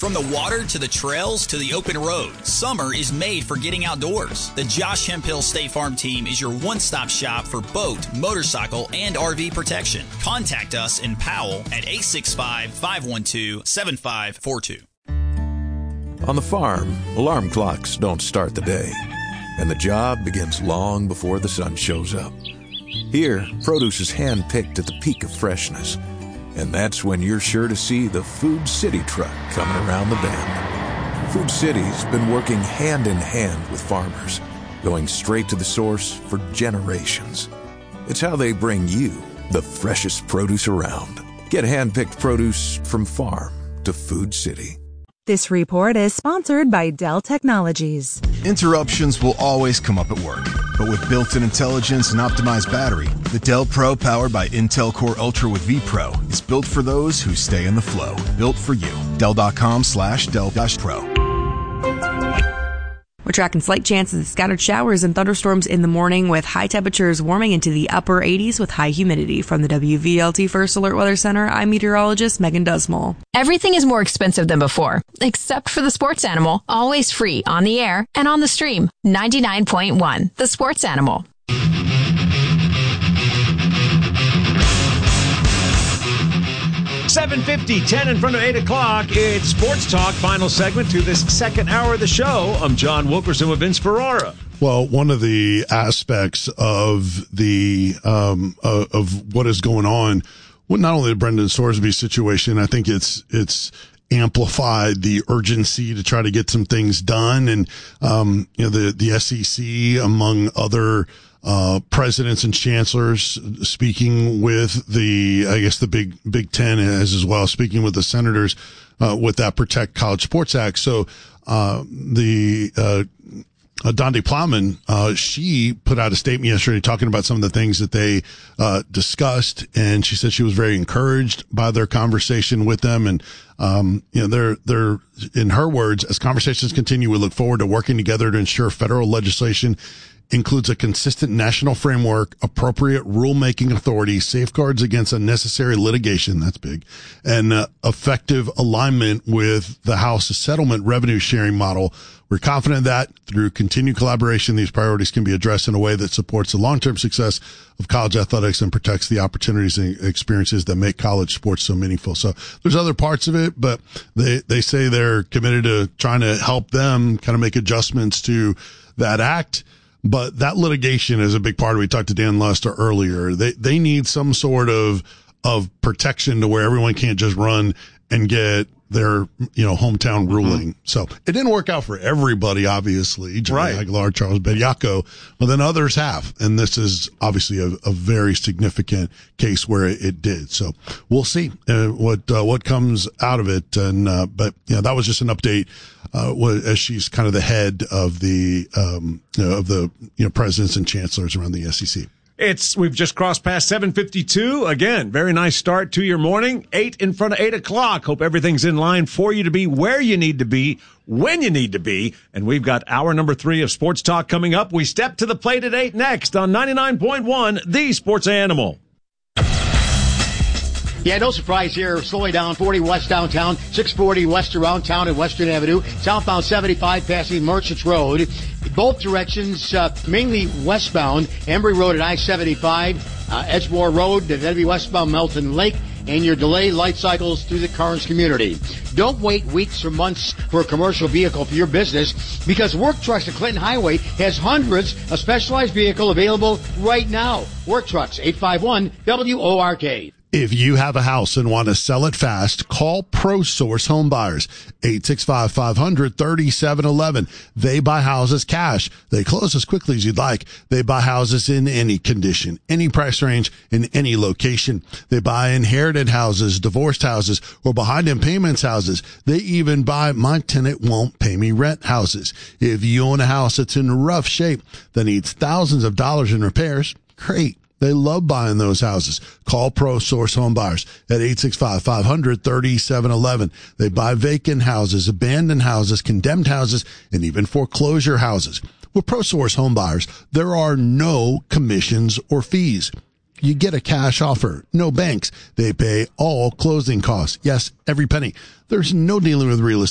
From the water to the trails to the open road, summer is made for getting outdoors. The Josh Hemphill State Farm team is your one-stop shop for boat, motorcycle, and RV protection. Contact us in Powell at 865-512-7542. On the farm, alarm clocks don't start the day, and the job begins long before the sun shows up. Here, produce is hand-picked at the peak of freshness, and that's when you're sure to see the Food City truck coming around the bend. Food City's been working hand in hand with farmers, going straight to the source for generations. It's how they bring you the freshest produce around. Get hand-picked produce from farm to Food City. This report is sponsored by Dell Technologies. Interruptions will always come up at work, but with built-in intelligence and optimized battery, the Dell Pro powered by Intel Core Ultra with vPro is built for those who stay in the flow. Built for you. Dell.com/Dell-Pro. We're tracking slight chances of scattered showers and thunderstorms in the morning with high temperatures warming into the upper 80s with high humidity. From the WVLT First Alert Weather Center, I'm meteorologist Megan Dusmall. Everything is more expensive than before, except for the Sports Animal. Always free on the air and on the stream. 99.1, The Sports Animal. $7:50, 10 in front of 8 o'clock. It's Sports Talk, final segment to this second hour of the show. I'm John Wilkerson with Vince Ferrara. Well, one of the aspects of the of what is going on, well, not only the Brendan Sorsby situation, I think it's amplified the urgency to try to get some things done, and the SEC, among other presidents and chancellors, speaking with the Big Ten as well, speaking with the senators with that Protect College Sports Act. So Dondi Plowman, she put out a statement yesterday talking about some of the things that they discussed, and she said she was very encouraged by their conversation with them. And they're in her words, as conversations continue, we look forward to working together to ensure federal legislation includes a consistent national framework, appropriate rulemaking authority, safeguards against unnecessary litigation, that's big, and effective alignment with the House's settlement revenue sharing model. We're confident that through continued collaboration, these priorities can be addressed in a way that supports the long-term success of college athletics and protects the opportunities and experiences that make college sports so meaningful. So there's other parts of it, but they say they're committed to trying to help them kind of make adjustments to that act. But that litigation is a big part of it. We talked to Dan Luster earlier. They need some sort of protection to where everyone can't just run and get their, hometown ruling. So it didn't work out for everybody, obviously. Johnny Aguilar, Charles Bediako, but then others have. And this is obviously a very significant case where it did. So we'll see what comes out of it. And, but that was just an update, as she's kind of the head of the presidents and chancellors around the SEC. We've just crossed past 7:52. Again, very nice start to your morning. 8 in front of 8 o'clock. Hope everything's in line for you to be where you need to be, when you need to be. And we've got hour number 3 of Sports Talk coming up. We step to the plate at 8 next on 99.1, The Sports Animal. Yeah, no surprise here. Slowing down 40 west downtown, 640 west around town at Western Avenue, southbound 75 passing Merchants Road. Both directions, mainly westbound, Embry Road at I-75, Edgemore Road, that'd be westbound Melton Lake, and your delay light cycles through the Carnes community. Don't wait weeks or months for a commercial vehicle for your business, because Work Trucks at Clinton Highway has hundreds of specialized vehicles available right now. Work Trucks, 851-WORK. If you have a house and want to sell it fast, call ProSource Home Buyers, 865-500-3711. They buy houses cash. They close as quickly as you'd like. They buy houses in any condition, any price range, in any location. They buy inherited houses, divorced houses, or behind in payments houses. They even buy my tenant won't pay me rent houses. If you own a house that's in rough shape that needs thousands of dollars in repairs, great. They love buying those houses. Call ProSource Home Buyers at 865-500-3711. They buy vacant houses, abandoned houses, condemned houses, and even foreclosure houses. With ProSource Home Buyers, there are no commissions or fees. You get a cash offer. No banks. They pay all closing costs. Yes, every penny. There's no dealing with real estate